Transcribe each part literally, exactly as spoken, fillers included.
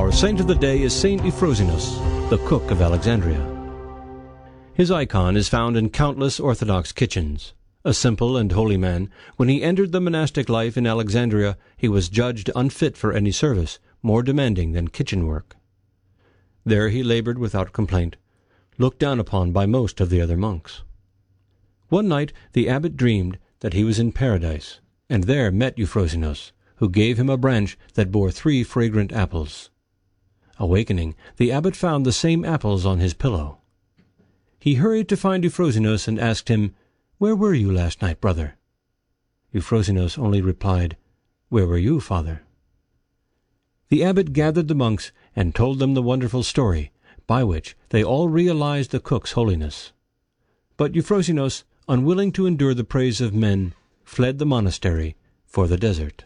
Our saint of the day is Saint Euphrosianus, the cook of Alexandria. His icon is found in countless Orthodox kitchens. A simple and holy man, when he entered the monastic life in Alexandria, he was judged unfit for any service, more demanding than kitchen work. There he labored without complaint, looked down upon by most of the other monks. One night the abbot dreamed that he was in paradise, and there met Euphrosianus, who gave him a branch that bore three fragrant apples. Awakening, the abbot found the same apples on his pillow. He hurried to find Euphrosianus and asked him, "Where were you last night, brother?" Euphrosianus only replied, "Where were you, father?" The abbot gathered the monks and told them the wonderful story, by which they all realized the cook's holiness. But Euphrosianus, unwilling to endure the praise of men, fled the monastery for the desert.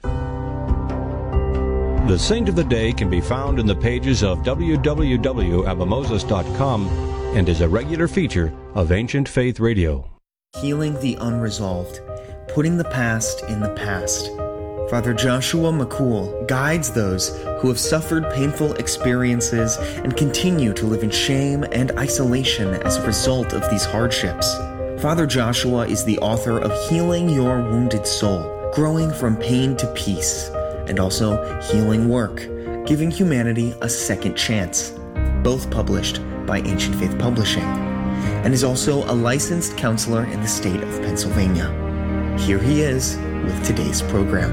The Saint of the Day can be found in the pages of w w w dot abimoses dot com and is a regular feature of Ancient Faith Radio. Healing the unresolved, putting the past in the past. Father Joshua McCool guides those who have suffered painful experiences and continue to live in shame and isolation as a result of these hardships. Father Joshua is the author of Healing Your Wounded Soul, Growing from Pain to Peace, and also Healing Work, Giving Humanity a Second Chance, both published by Ancient Faith Publishing, and is also a licensed counselor in the state of Pennsylvania. Here he is with today's program.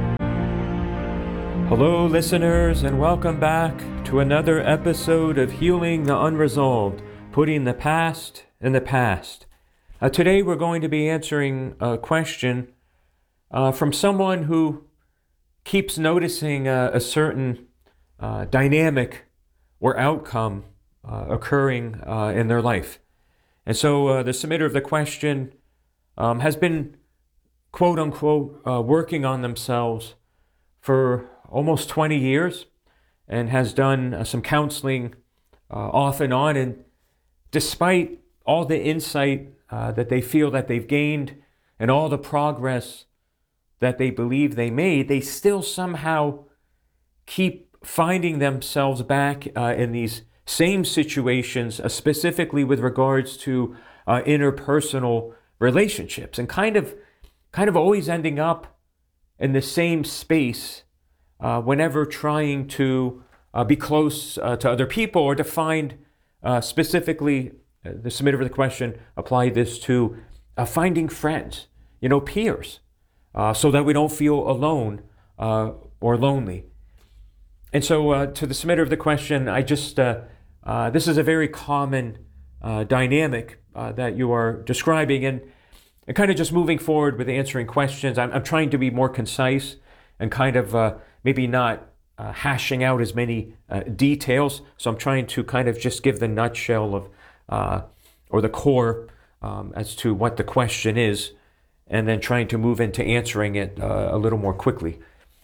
Hello, listeners, and welcome back to another episode of Healing the Unresolved, Putting the Past in the Past. Uh, today we're going to be answering a question uh, from someone who keeps noticing uh, a certain uh, dynamic or outcome uh, occurring uh, in their life. And so uh, the submitter of the question um, has been, quote unquote, uh, working on themselves for almost twenty years and has done uh, some counseling uh, off and on. And despite all the insight uh, that they feel that they've gained and all the progress that they believe they made, they still somehow keep finding themselves back uh, in these same situations, uh, specifically with regards to uh, interpersonal relationships, and kind of, kind of always ending up in the same space uh, whenever trying to uh, be close uh, to other people, or to find uh, specifically, uh, the submitter of the question apply this to uh, finding friends, you know, peers. Uh, so that we don't feel alone uh, or lonely. And so uh, to the submitter of the question, I just, uh, uh, this is a very common uh, dynamic uh, that you are describing, and, and kind of just moving forward with answering questions. I'm, I'm trying to be more concise and kind of uh, maybe not uh, hashing out as many uh, details. So I'm trying to kind of just give the nutshell of, uh, or the core um, as to what the question is, and then trying to move into answering it uh, a little more quickly.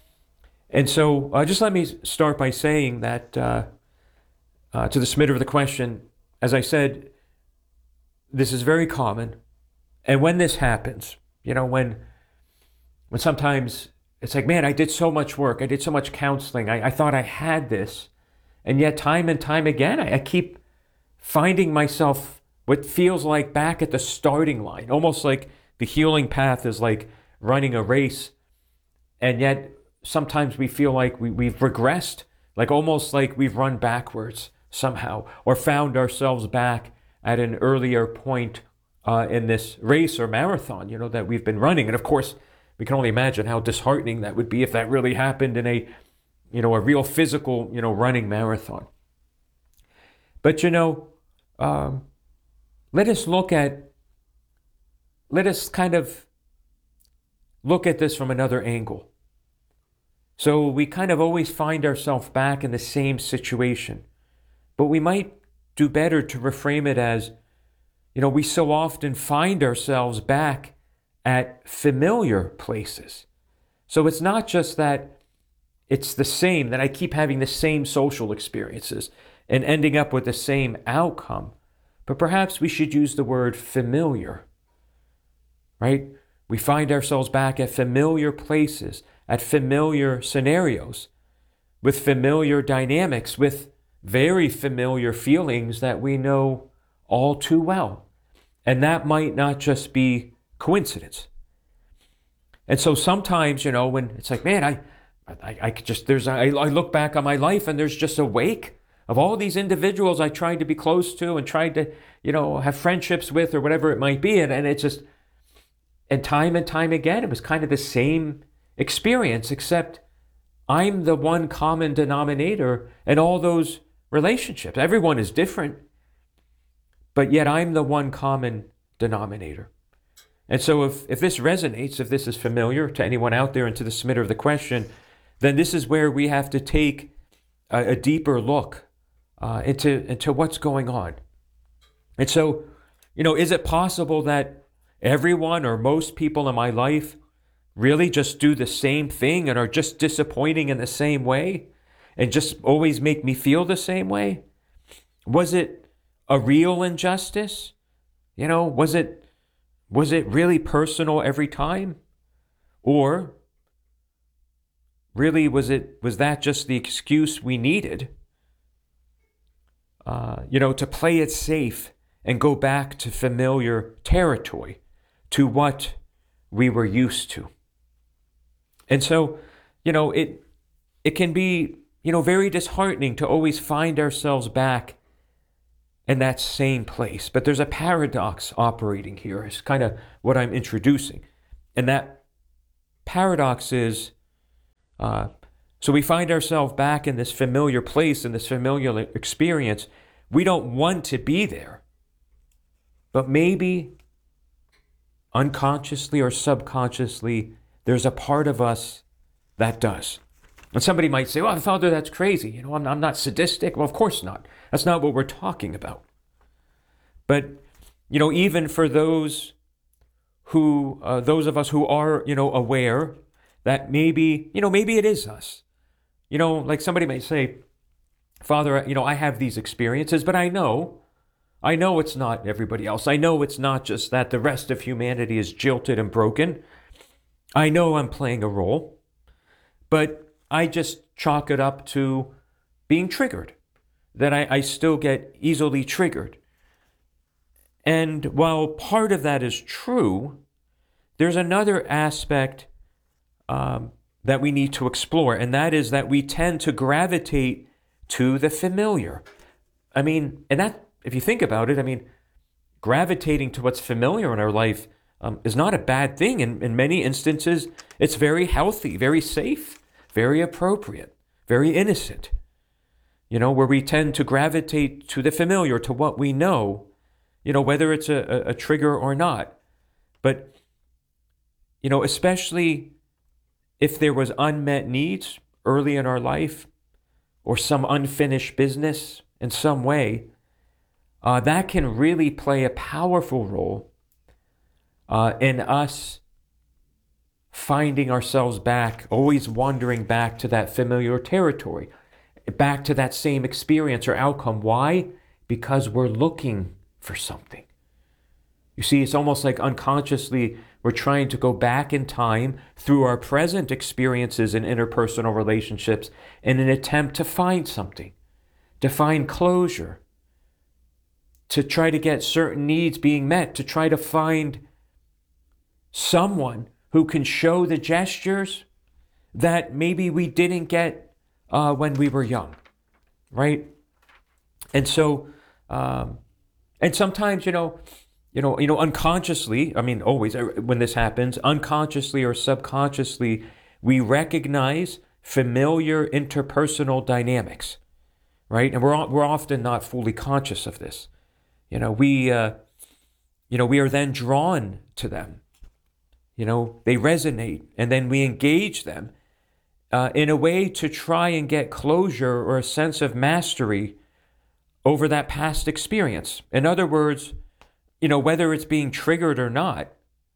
And so uh, just let me start by saying that uh, uh, to the submitter of the question, as I said, this is very common. And when this happens, you know, when when sometimes it's like, man, I did so much work, I did so much counseling, I, I thought I had this, and yet time and time again, I, I keep finding myself what feels like back at the starting line, almost like the healing path is like running a race, and yet sometimes we feel like we, we've regressed, like almost like we've run backwards somehow, or found ourselves back at an earlier point uh, in this race or marathon, you know, that we've been running. And of course, we can only imagine how disheartening that would be if that really happened in a, you know, a real physical, you know, running marathon. But, you know, um, let us look at Let us kind of look at this from another angle. So we kind of always find ourselves back in the same situation, but we might do better to reframe it as, you know, we so often find ourselves back at familiar places. So it's not just that it's the same, that I keep having the same social experiences and ending up with the same outcome, but perhaps we should use the word familiar. Right? We find ourselves back at familiar places, at familiar scenarios, with familiar dynamics, with very familiar feelings that we know all too well. And that might not just be coincidence. And so sometimes, you know, when it's like, man, I, I, I could just, there's, I, I look back on my life and there's just a wake of all these individuals I tried to be close to and tried to, you know, have friendships with or whatever it might be. And, and it's just, and time and time again, it was kind of the same experience, except I'm the one common denominator in all those relationships. Everyone is different, but yet I'm the one common denominator. And so if, if this resonates, if this is familiar to anyone out there and to the submitter of the question, then this is where we have to take a, a deeper look uh, into, into what's going on. And so, you know, is it possible that everyone or most people in my life really just do the same thing and are just disappointing in the same way and just always make me feel the same way? Was it a real injustice? You know, was it was it really personal every time? Or really was it was that just the excuse we needed, uh, you know, to play it safe and go back to familiar territory, to what we were used to? And so, you know, it it can be, you know, very disheartening to always find ourselves back in that same place. But there's a paradox operating here. It's kind of what I'm introducing. And that paradox is, uh, so we find ourselves back in this familiar place, in this familiar experience. We don't want to be there. But maybe unconsciously or subconsciously, there's a part of us that does. And somebody might say, well, Father, that's crazy. You know, I'm, I'm not sadistic. Well, of course not. That's not what we're talking about. But, you know, even for those who, uh, those of us who are, you know, aware that maybe, you know, maybe it is us. You know, like somebody may say, Father, you know, I have these experiences, but I know, I know it's not everybody else. I know it's not just that the rest of humanity is jilted and broken. I know I'm playing a role, but I just chalk it up to being triggered, that I, I still get easily triggered. And while part of that is true, there's another aspect um, that we need to explore, and that is that we tend to gravitate to the familiar. I mean, and that, if you think about it, I mean, gravitating to what's familiar in our life um, is not a bad thing. In, in many instances, it's very healthy, very safe, very appropriate, very innocent. You know, where we tend to gravitate to the familiar, to what we know, you know, whether it's a, a, a trigger or not. But, you know, especially if there was unmet needs early in our life or some unfinished business in some way, uh, that can really play a powerful role uh, in us finding ourselves back, always wandering back to that familiar territory, back to that same experience or outcome. Why? Because we're looking for something. You see, it's almost like unconsciously we're trying to go back in time through our present experiences in interpersonal relationships in an attempt to find something, to find closure, to try to get certain needs being met, to try to find someone who can show the gestures that maybe we didn't get uh, when we were young, right? And so, um, and sometimes, you know, you know, you know, unconsciously, I mean, always when this happens, unconsciously or subconsciously, we recognize familiar interpersonal dynamics, right? And we're we're often not fully conscious of this. You know, we, uh, you know, we are then drawn to them. You know, they resonate, and then we engage them uh, in a way to try and get closure or a sense of mastery over that past experience. In other words, you know, whether it's being triggered or not,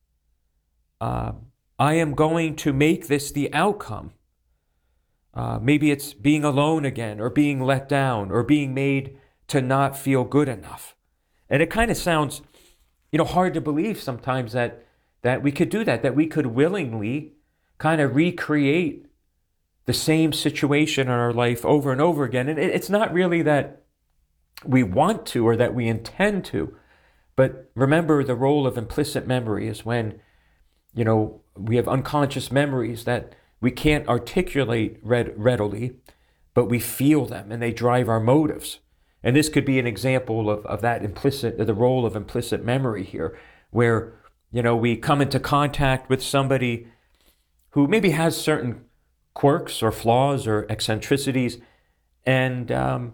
uh, I am going to make this the outcome. Uh, maybe it's being alone again, or being let down, or being made to not feel good enough. And it kind of sounds, you know, hard to believe sometimes that that we could do that, that we could willingly kind of recreate the same situation in our life over and over again. And it's not really that we want to or that we intend to, but remember, the role of implicit memory is when, you know, we have unconscious memories that we can't articulate readily, but we feel them and they drive our motives. And this could be an example of, of that implicit, the role of implicit memory here, where, you know, we come into contact with somebody who maybe has certain quirks or flaws or eccentricities, and, um,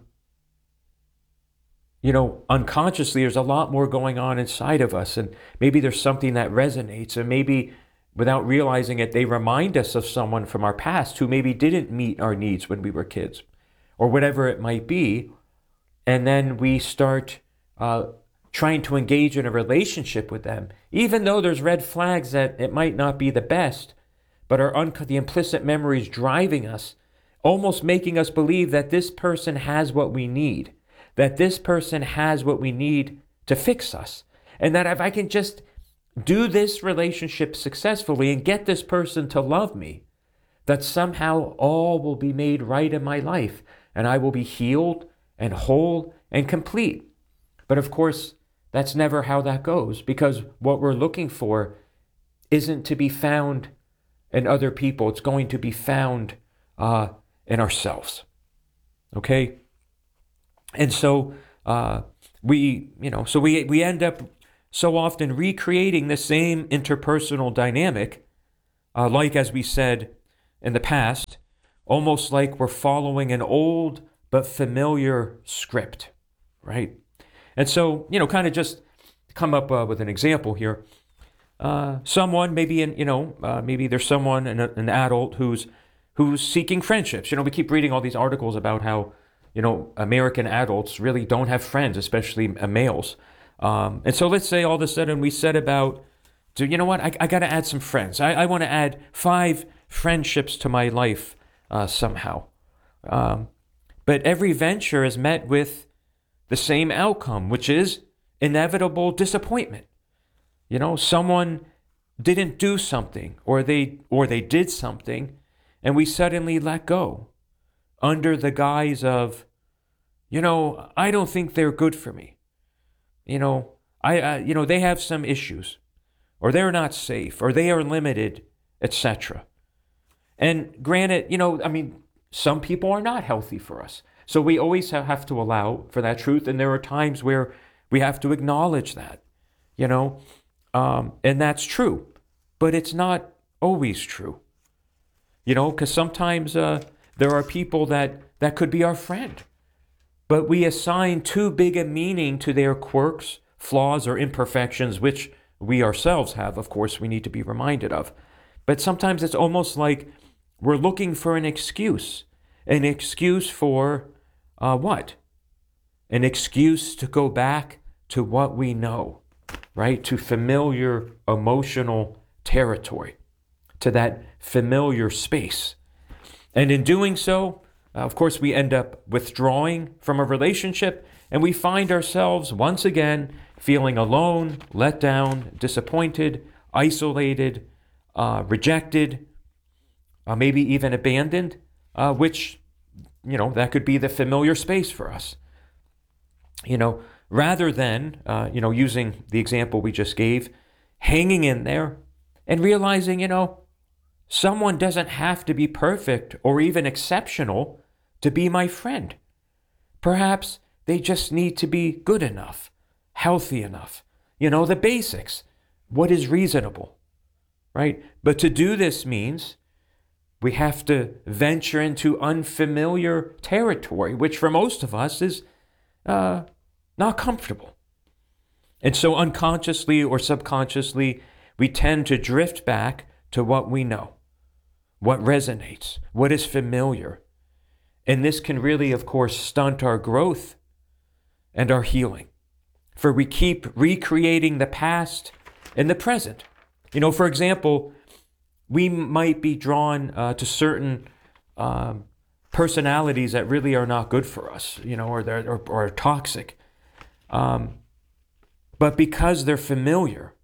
you know, unconsciously there's a lot more going on inside of us, and maybe there's something that resonates, and maybe without realizing it, they remind us of someone from our past who maybe didn't meet our needs when we were kids, or whatever it might be. And then we start uh, trying to engage in a relationship with them, even though there's red flags that it might not be the best, but our un- the implicit memory is driving us, almost making us believe that this person has what we need, that this person has what we need to fix us, and that if I can just do this relationship successfully and get this person to love me, that somehow all will be made right in my life, and I will be healed and whole and complete. But of course, that's never how that goes, because what we're looking for isn't to be found in other people. It's going to be found uh, in ourselves. Okay? And so uh, we, you know, so we we end up so often recreating the same interpersonal dynamic, uh, like as we said in the past, almost like we're following an old but familiar script, right? And so, you know, kind of just come up uh, with an example here. Uh, someone, maybe in, you know, uh, maybe there's someone, an, an adult who's who's seeking friendships. You know, we keep reading all these articles about how, you know, American adults really don't have friends, especially uh, males. Um, and so let's say all of a sudden we set about, to, you know what, I, I got to add some friends. I, I want to add five friendships to my life uh, somehow. Um, but every venture is met with the same outcome, which is inevitable disappointment. You know, someone didn't do something, or they or they did something, and we suddenly let go under the guise of, you know, I don't think they're good for me. You know, I, uh, you know, they have some issues, or they're not safe, or they are limited, et cetera. And granted, you know, I mean, some people are not healthy for us. So we always have to allow for that truth. And there are times where we have to acknowledge that, you know, um, and that's true. But it's not always true, you know, because sometimes uh, there are people that, that could be our friend, but we assign too big a meaning to their quirks, flaws, or imperfections, which we ourselves have, of course, we need to be reminded of. But sometimes it's almost like we're looking for an excuse, an excuse for uh, what? An excuse to go back to what we know, right? To familiar emotional territory, to that familiar space. And in doing so, uh, of course, we end up withdrawing from a relationship, and we find ourselves once again feeling alone, let down, disappointed, isolated, uh, rejected, uh, maybe even abandoned, uh, which, you know, that could be the familiar space for us. You know, rather than, uh, you know, using the example we just gave, hanging in there and realizing, you know, someone doesn't have to be perfect or even exceptional to be my friend. Perhaps they just need to be good enough, healthy enough, you know, the basics, what is reasonable, right? But to do this means we have to venture into unfamiliar territory, which for most of us is uh, not comfortable. And so unconsciously or subconsciously, we tend to drift back to what we know, what resonates, what is familiar. And this can really, of course, stunt our growth and our healing. For we keep recreating the past and the present. You know, for example, we might be drawn uh, to certain um, personalities that really are not good for us, you know, or they're or, or are toxic. Um, but because they're familiar,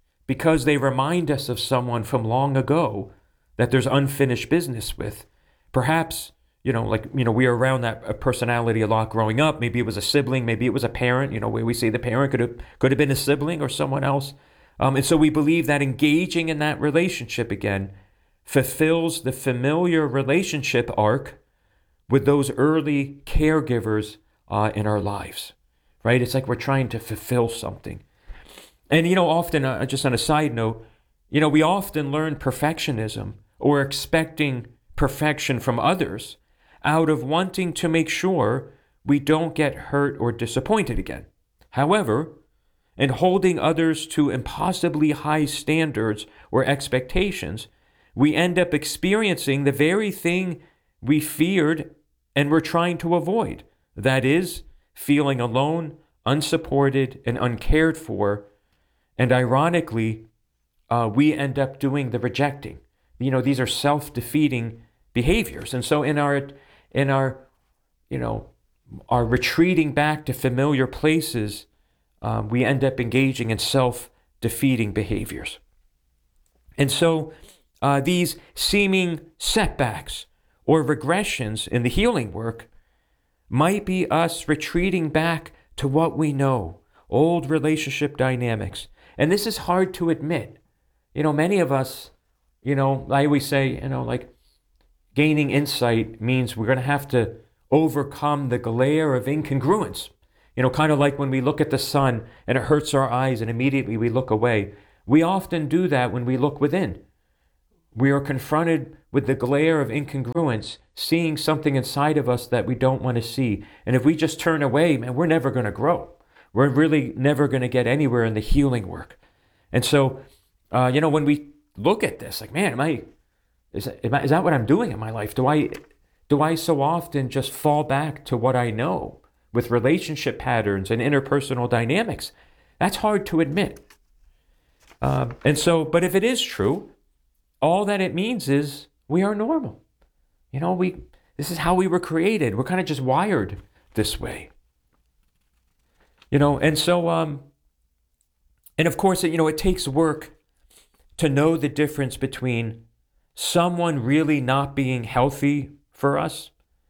because they remind us of someone from long ago that there's unfinished business with, Perhaps, you know, like, you know, we were around that personality a lot growing up. Maybe it was a sibling, maybe it was a parent, you know, where we say the parent could have, could have been a sibling or someone else. Um, and so we believe that engaging in that relationship again fulfills the familiar relationship arc with those early caregivers uh, in our lives, right? It's like we're trying to fulfill something. And, you know, often, uh, just on a side note, you know, we often learn perfectionism or expecting perfection from others out of wanting to make sure we don't get hurt or disappointed again. However, in holding others to impossibly high standards or expectations, we end up experiencing the very thing we feared and were trying to avoid. That is, feeling alone, unsupported, and uncared for. And ironically, uh, we end up doing the rejecting. You know, these are self-defeating behaviors. And so in our, in our, you know, our retreating back to familiar places, um, we end up engaging in self-defeating behaviors. And so uh, these seeming setbacks or regressions in the healing work might be us retreating back to what we know, old relationship dynamics. And this is hard to admit. You know, many of us, you know, I always say, you know, like gaining insight means we're going to have to overcome the glare of incongruence. You know, kind of like when we look at the sun and it hurts our eyes and immediately we look away. We often do that when we look within. We are confronted with the glare of incongruence, seeing something inside of us that we don't want to see. And if we just turn away, man, we're never going to grow. We're really never going to get anywhere in the healing work. And so, uh, you know, when we look at this, like, man, am I, is, am I, is that what I'm doing in my life? Do I, do I so often just fall back to what I know with relationship patterns and interpersonal dynamics? That's hard to admit. Um, and so, but if it is true, all that it means is we are normal. You know, we, this is how we were created. We're kind of just wired this way. You know, and so, um, and of course, you know, it takes work to know the difference between someone really not being healthy for us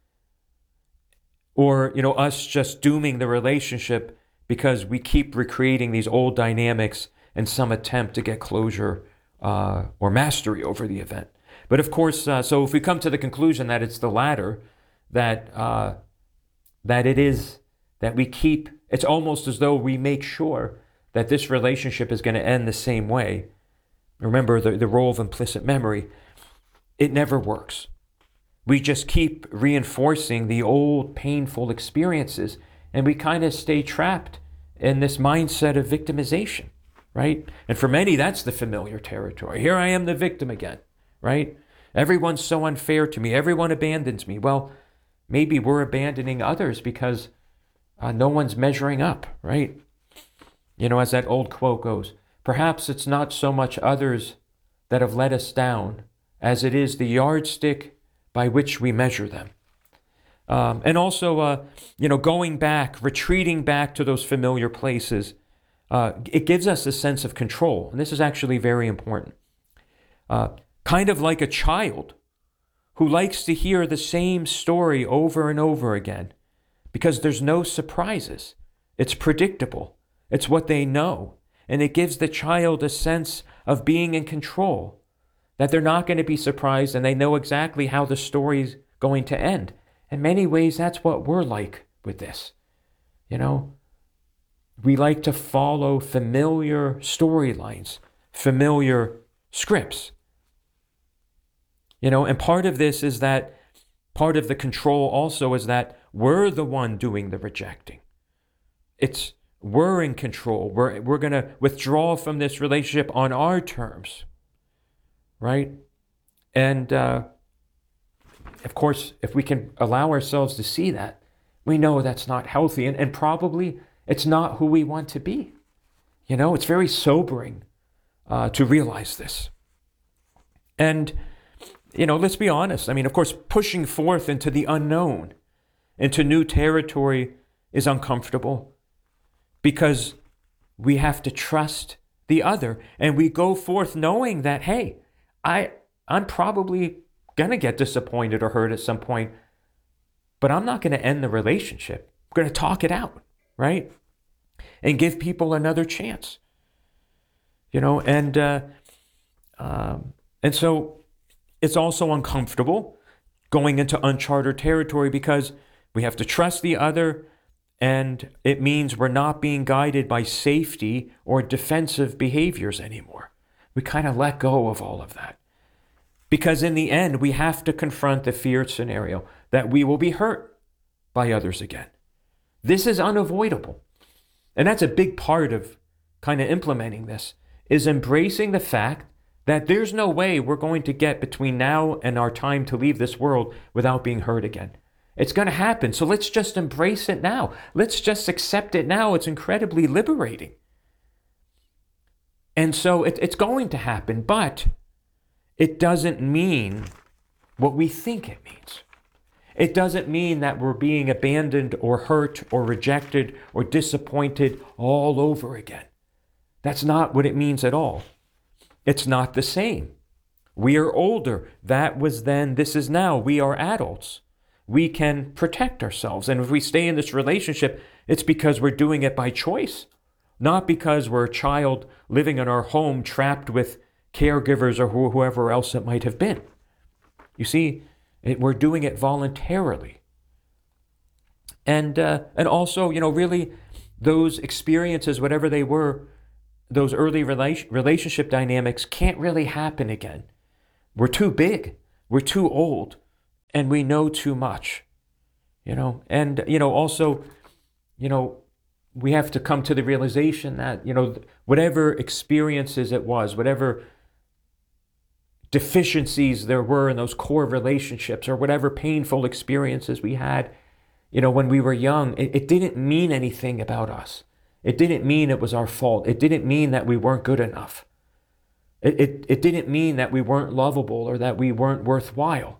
or, you know, us just dooming the relationship because we keep recreating these old dynamics in some attempt to get closure uh, or mastery over the event. But of course, uh, so if we come to the conclusion that it's the latter, that uh, that it is, that we keep, it's almost as though we make sure that this relationship is going to end the same way. Remember the, the role of implicit memory. It never works. We just keep reinforcing the old painful experiences, and we kind of stay trapped in this mindset of victimization, right? And for many, that's the familiar territory. Here I am, the victim again, right? Everyone's so unfair to me. Everyone abandons me. Well, maybe we're abandoning others because uh, no one's measuring up, right? You know, as that old quote goes, perhaps it's not so much others that have let us down as it is the yardstick by which we measure them. Um, and also, uh, you know, going back, retreating back to those familiar places, uh, it gives us a sense of control. And this is actually very important. Uh, kind of like a child who likes to hear the same story over and over again because there's no surprises. It's predictable. It's what they know. And it gives the child a sense of being in control, that they're not going to be surprised and they know exactly how the story's going to end. In many ways, that's what we're like with this. You know, we like to follow familiar storylines, familiar scripts. You know, and part of this is that, part of the control also is that we're the one doing the rejecting. It's, we're in control. We're, we're going to withdraw from this relationship on our terms, right? And, uh, of course, if we can allow ourselves to see that, we know that's not healthy, and, and probably it's not who we want to be. You know, it's very sobering uh, to realize this. And, you know, let's be honest. I mean, of course, pushing forth into the unknown, into new territory is uncomfortable because we have to trust the other, and we go forth knowing that, hey, I, I'm probably going to get disappointed or hurt at some point, but I'm not going to end the relationship. I'm going to talk it out, right? And give people another chance, you know, and, uh, um, and so it's also uncomfortable going into uncharted territory because we have to trust the other, and it means we're not being guided by safety or defensive behaviors anymore. We kind of let go of all of that. Because in the end, we have to confront the feared scenario that we will be hurt by others again. This is unavoidable. And that's a big part of kind of implementing this, is embracing the fact that there's no way we're going to get between now and our time to leave this world without being hurt again. It's going to happen. So let's just embrace it now. Let's just accept it now. It's incredibly liberating. And so it, it's going to happen, but it doesn't mean what we think it means. It doesn't mean that we're being abandoned or hurt or rejected or disappointed all over again. That's not what it means at all. It's not the same. We are older. That was then, this is now. We are adults. We can protect ourselves. And if we stay in this relationship, it's because we're doing it by choice, not because we're a child living in our home trapped with caregivers or wh- whoever else it might have been. You see, it, we're doing it voluntarily. And uh, and also, you know, really those experiences, whatever they were, those early rela- relationship dynamics can't really happen again. We're too big. We're too old. And we know too much, you know. And, you know, also, you know, we have to come to the realization that, you know, whatever experiences it was, whatever deficiencies there were in those core relationships or whatever painful experiences we had, you know, when we were young, it, it didn't mean anything about us. It didn't mean it was our fault. It didn't mean that we weren't good enough. It, it, it didn't mean that we weren't lovable or that we weren't worthwhile.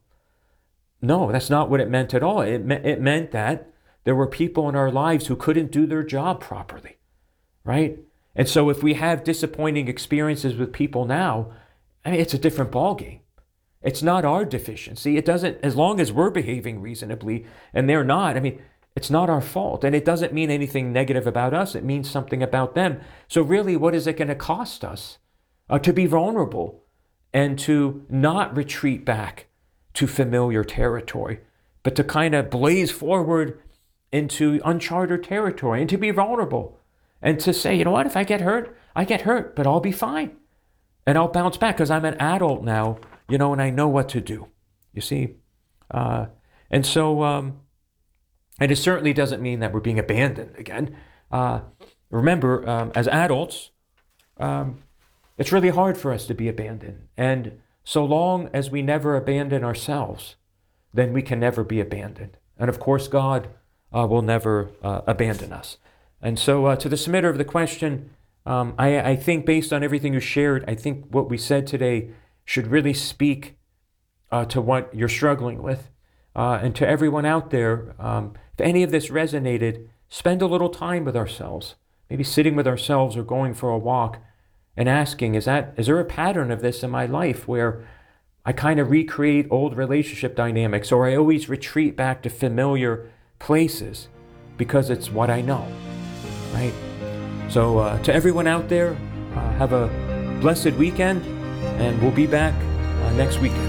No, that's not what it meant at all. It, me- it meant that there were people in our lives who couldn't do their job properly, right? And so if we have disappointing experiences with people now, I mean, it's a different ballgame. It's not our deficiency. It doesn't, as long as we're behaving reasonably and they're not, I mean, it's not our fault. And it doesn't mean anything negative about us. It means something about them. So really, what is it going to cost us uh, to be vulnerable and to not retreat back to familiar territory, but to kind of blaze forward into uncharted territory and to be vulnerable and to say, you know what, if I get hurt, I get hurt, but I'll be fine. And I'll bounce back because I'm an adult now, you know, and I know what to do, you see. Uh, and so, um, and it certainly doesn't mean that we're being abandoned again. Uh, remember, um, as adults, um, it's really hard for us to be abandoned. And so long as we never abandon ourselves, then we can never be abandoned. And of course, God uh, will never uh, abandon us. And so uh, to the submitter of the question, um, I, I think based on everything you shared, I think what we said today should really speak uh, to what you're struggling with. Uh, and to everyone out there, um, if any of this resonated, spend a little time with ourselves, maybe sitting with ourselves or going for a walk and asking, is that, is there a pattern of this in my life where I kind of recreate old relationship dynamics, or I always retreat back to familiar places because it's what I know, right? So uh, to everyone out there, uh, have a blessed weekend, and we'll be back uh, next weekend.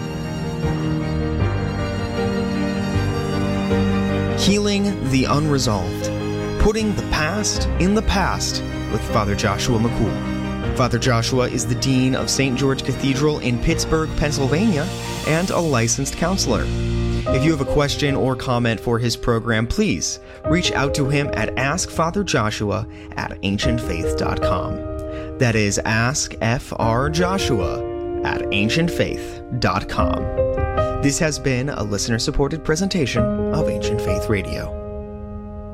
Healing the Unresolved. Putting the past in the past with Father Joshua McCool. Father Joshua is the Dean of Saint George Cathedral in Pittsburgh, Pennsylvania, and a licensed counselor. If you have a question or comment for his program, please reach out to him at ask father joshua at ancient faith dot com. That is ask f r joshua at ancient faith dot com. This has been a listener-supported presentation of Ancient Faith Radio.